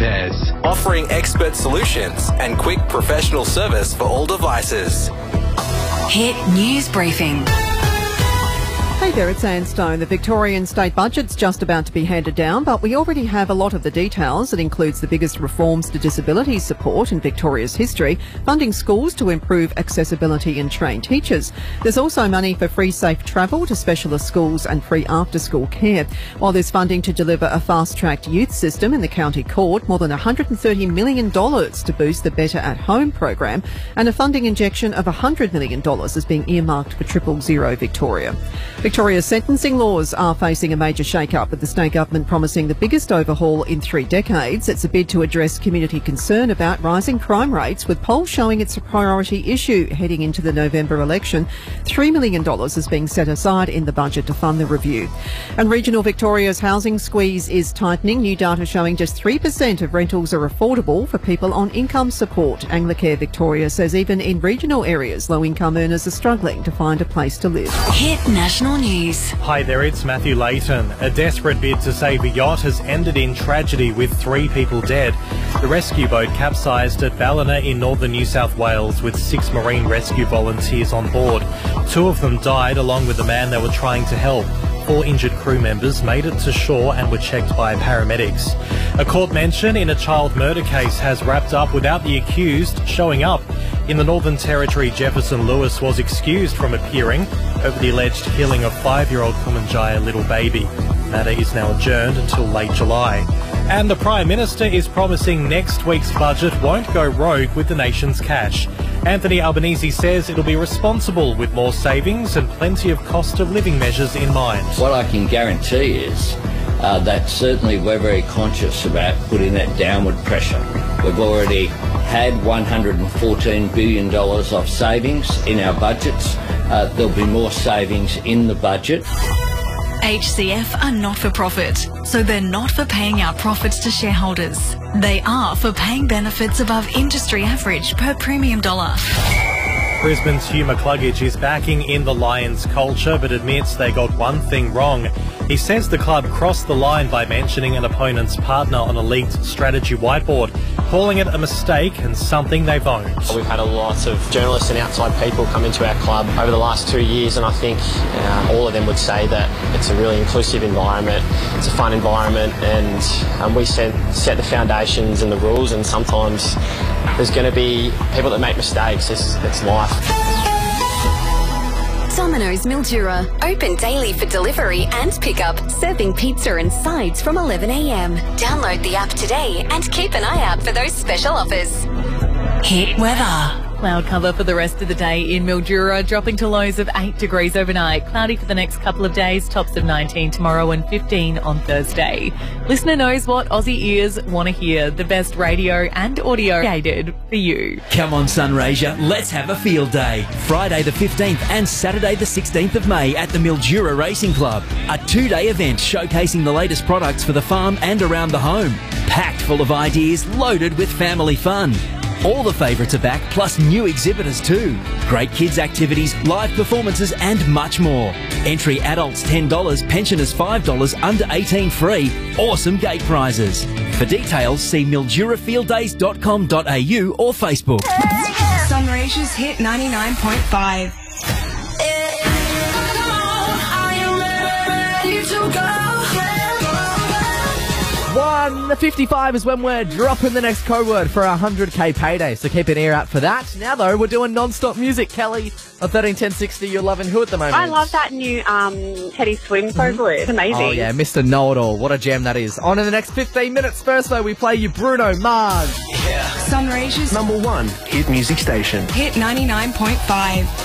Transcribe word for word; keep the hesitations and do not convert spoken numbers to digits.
repairs. Offering expert solutions and quick professional service for all devices. Hit News Briefing. Hey there, it's Anne Stone. The Victorian state budget's just about to be handed down, but we already have a lot of the details. It includes the biggest reforms to disability support in Victoria's history, funding schools to improve accessibility and train teachers. There's also money for free safe travel to specialist schools and free after-school care. While there's funding to deliver a fast-tracked youth system in the county court, more than one hundred thirty million dollars to boost the Better at Home program, and a funding injection of one hundred million dollars is being earmarked for Triple Zero Victoria. Victoria's sentencing laws are facing a major shake-up, with the state government promising the biggest overhaul in three decades. It's a bid to address community concern about rising crime rates, with polls showing it's a priority issue heading into the November election. three million dollars is being set aside in the budget to fund the review. And regional Victoria's housing squeeze is tightening. New data showing just three percent of rentals are affordable for people on income support. Anglicare Victoria says even in regional areas, low-income earners are struggling to find a place to live. Hit National News. Hi there, it's Matthew Layton. A desperate bid to save a yacht has ended in tragedy with three people dead. The rescue boat capsized at Ballina in northern New South Wales with six marine rescue volunteers on board. Two of them died along with the man they were trying to help. Four injured crew members made it to shore and were checked by paramedics. A court mention in a child murder case has wrapped up without the accused showing up. In the Northern Territory, Jefferson Lewis was excused from appearing over the alleged killing of five-year-old Kumanjaya little baby. The matter is now adjourned until late July. And the Prime Minister is promising next week's budget won't go rogue with the nation's cash. Anthony Albanese says it'll be responsible with more savings and plenty of cost of living measures in mind. What I can guarantee is uh, that certainly we're very conscious about putting that downward pressure. We've already had one hundred fourteen billion dollars of savings in our budgets. Uh, there'll be more savings in the budget. H C F are not for profit, so they're not for paying out profits to shareholders. They are for paying benefits above industry average per premium dollar. Brisbane's Hugh McCluggage is backing in the Lions culture, but admits they got one thing wrong. He says the club crossed the line by mentioning an opponent's partner on a leaked strategy whiteboard, calling it a mistake and something they've owned. We've had a lot of journalists and outside people come into our club over the last two years, and I think uh, all of them would say that it's a really inclusive environment, it's a fun environment, and um, we set, set the foundations and the rules, and sometimes there's going to be people that make mistakes. It's, it's life. Domino's Mildura, open daily for delivery and pickup, serving pizza and sides from eleven a m. Download the app today and keep an eye out for those special offers. Hit weather. Cloud cover for the rest of the day in Mildura, dropping to lows of eight degrees overnight. Cloudy for the next couple of days, tops of nineteen tomorrow and fifteen on Thursday. Listener knows what Aussie ears want to hear. The best radio and audio created for you. Come on, Sunraysia, let's have a field day. Friday the fifteenth and Saturday the sixteenth of May at the Mildura Racing Club. A two-day event showcasing the latest products for the farm and around the home. Packed full of ideas, loaded with family fun. All the favourites are back, plus new exhibitors too. Great kids activities, live performances and much more. Entry adults ten dollars, pensioners five dollars, under eighteen free. Awesome gate prizes. For details, see mildura field days dot com dot a u or Facebook. Sunraysia's Hit ninety-nine point five. one fifty-five is when we're dropping the next code word for our one hundred K payday, so keep an ear out for that. Now, though, we're doing non-stop music. Kelly, on thirteen ten sixty, you're loving who at the moment? I love that new um, Teddy Swim code word. It's amazing. Oh, yeah, Mister Know-It-All. What a gem that is. On in the next fifteen minutes. First, though, we play you Bruno Mars. Yeah. Sunraysia's number one hit music station. Hit ninety-nine point five.